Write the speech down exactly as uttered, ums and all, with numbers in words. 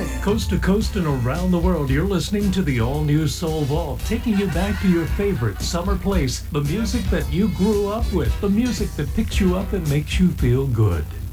Coast to coast and around the world, you're listening to the all-new Soul Vault, taking you back to your favorite summer place, the music that you grew up with, the music that picks you up and makes you feel good.